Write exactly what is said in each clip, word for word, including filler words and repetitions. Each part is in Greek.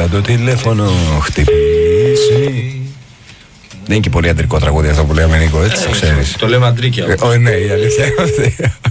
θα το τηλέφωνο χτυπήσει. Δεν είναι και πολύ αντρικό τραγούδι αυτό που λέμε, Νίκο, έτσι το ξέρεις. Το λέμε αντρίκια. Όχι, ναι, η αλήθεια είναι αυτή.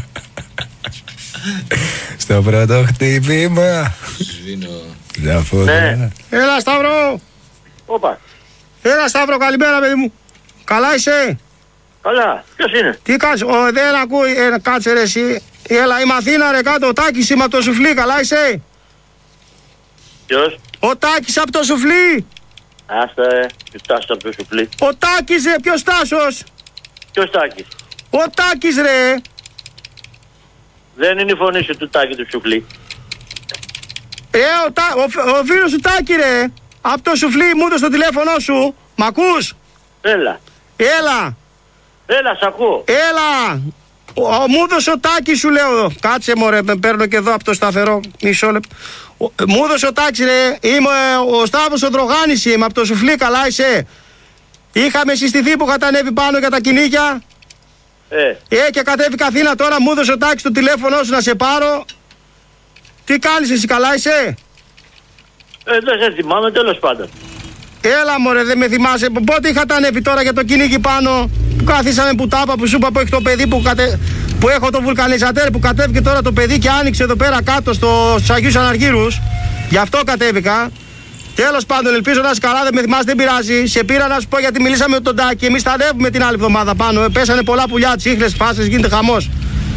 Στο πρώτο χτύπημα. Σβήνω. Ναι. Έλα Σταύρο. Όπα. Έλα Σταύρο, καλημέρα παιδί μου. Καλά είσαι? Καλά, ποιος είναι? Τι κάτσε, ο, δεν ακούει, ε, κάτσε ρε εσύ. Έλα, είμαι Αθήνα ρε κάτω, ο Τάκης είμαι από το Σουφλί, καλά είσαι? Ποιος? Ο Τάκης από το Σουφλί. Άστα ε, ποιος Τάσος από το Σουφλί? Ο Τάκης ρε, ποιος Τάσος? Ποιος Τάκης? Ο Τάκης ρε. Δεν είναι η φωνή σου του Τάκη του Σουφλί. Ε, ο, τα, ο, ο φίλος του Τάκη ρε, από το Σουφλί μου έδωσε το τηλέφωνο σου. Μ' ακούς? Έλα. Έλα. Έλα, σ' ακούω. Έλα. Ο, ο, μου έδωσε ο Τάκης σου λέω. Κάτσε μωρέ, με παίρνω και εδώ από το σταθερό. Μισό λεπτό. Ο, μου έδωσε ο Τάκης ρε, είμαι ο Σταύρος ο Δρογάνης είμαι από το Σουφλί, καλά είσαι? Είχαμε συστηθεί που είχατε ανέβει πάνω για τα κυνήγια. Ε. Ε, και κατέβηκα Αθήνα τώρα, μου έδωσε ο Τάκης το τηλέφωνο σου να σε πάρω. Τι κάνεις εσύ, καλά είσαι? Ε, δεν σε θυμάμαι, τέλος πάντων. Έλα μωρέ, δεν με θυμάσαι. Πότε είχατε ανέβει τώρα για το κυνήγι πάνω? Που καθίσαμε που τάπα, που σου είπα που έχει το παιδί που, κατε... που έχω το βουλκανιζατέρ που κατέβηκε τώρα το παιδί και άνοιξε εδώ πέρα κάτω στο... στους Αγίους Αναργύρους. Γι' αυτό κατέβηκα. Τέλος πάντων, ελπίζω να είσαι καλά, δεν με θυμάσαι, δεν πειράζει. Σε πήρα να σου πω γιατί μιλήσαμε με τον Τάκη. Εμείς θα ανέβουμε την άλλη εβδομάδα πάνω. Ε, πέσανε πολλά πουλιά, τσίχλες, φάσες, γίνεται χαμός.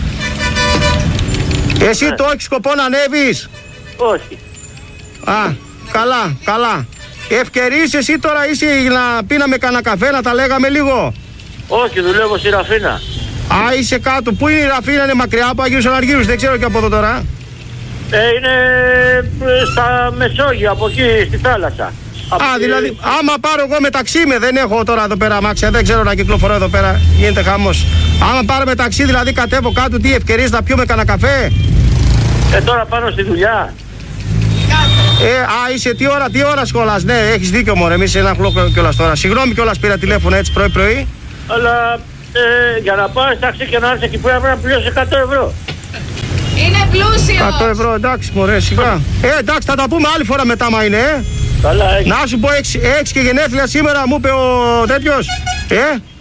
Εσύ ναι. Το έχεις σκοπό να ανέβεις? Όχι. Α, καλά, καλά. Ευκαιρείς εσύ τώρα είσαι να πίναμε κανένα καφέ, να τα λέγαμε λίγο? Όχι, δουλεύω στη Ραφίνα. Α, είσαι κάτω. Πού είναι η Ραφίνα, είναι μακριά από Αγίους Αναργύρους, δεν ξέρω και από εδώ τώρα. Ε, είναι στα Μεσόγειο, από εκεί στη θάλασσα. Από Α, τη... δηλαδή, άμα πάρω εγώ μεταξύ με, δεν έχω τώρα εδώ πέρα αμάξια, δεν ξέρω να κυκλοφορώ εδώ πέρα, γίνεται χαμός. Άμα πάρω μεταξύ, δηλαδή κατέβω κάτω, τι ευκαιρίες να πιούμε κανένα καφέ? Ε, τώρα πάνω στη δουλειά. Ε, α, είσαι τι ώρα, τι ώρα σχολάς, ναι, έχεις δίκιο μωρέ, εμείς ένα χλόκο κιόλας τώρα. Συγγνώμη κιόλας πήρα τηλέφωνο έτσι πρωί-πρωί. Αλλά ε, για να πάρεις ταξί και να έρθεις εκεί πέρα πρέπει να πληρώσεις εκατό ευρώ. Είναι πλούσιος. εκατό ευρώ, εντάξει μωρέ, σιγά. Ε, εντάξει, θα τα πούμε άλλη φορά μετά, μα είναι, ε. Καλά, έχεις. Να σου πω, έχεις, έχεις και γενέθλια σήμερα, μου είπε ο τέτοιος. Ε.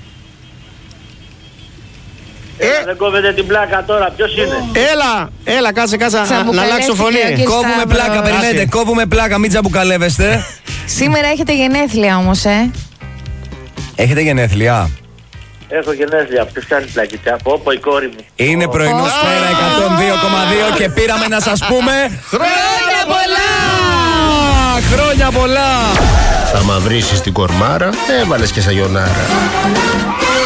Ε, δεν κόβετε την πλάκα τώρα, ποιος είναι? Έλα, έλα, κάτσε, κάτσε, να, να αλλάξω φωνή. Κόβουμε πλάκα, περιμένετε, κόβουμε πλάκα, μην τζαμπουκαλεύεστε. Σήμερα έχετε γενέθλια όμως, ε. Έχετε γενέθλια? Έχω γενέθλια, ποιος κάνει πλακίτσα, από όπου η κόρη μου. Είναι oh. πρωινό σφαίρα εκατόν δύο κόμμα δύο και πήραμε να σας πούμε χρόνια πολλά! Χρόνια πολλά! Θα μαυρίσεις την κορμάρα, έβαλες και σαγιονάρα.